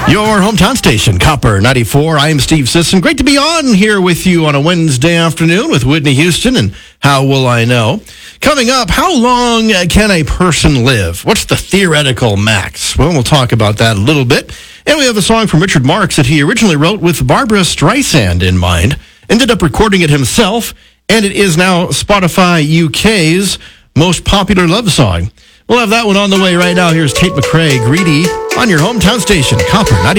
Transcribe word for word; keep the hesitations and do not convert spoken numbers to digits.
Your hometown station, Copper ninety-four. I am Steve Sisson. Great to be on here with you on a Wednesday afternoon with Whitney Houston and How Will I Know? Coming up, how long can a person live? What's the theoretical max? Well, we'll talk about that a little bit. And we have a song from Richard Marx that he originally wrote with Barbra Streisand in mind. Ended up recording it himself, and it is now Spotify U K's most popular love song. We'll have that one on the way right now. Here's Tate McRae, Greedy, on your hometown station, Copper ninety-four.